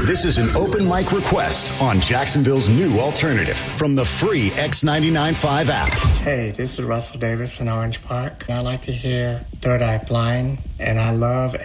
This is an open mic request on Jacksonville's new alternative from the free X99.5 app. Hey, this is Russell Davis in Orange Park. I like to hear Third Eye Blind, and I love